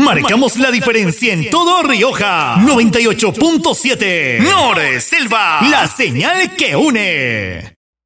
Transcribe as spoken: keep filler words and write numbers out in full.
Marcamos la diferencia en todo Rioja. noventa y ocho punto siete. Nor Selva, la señal que une.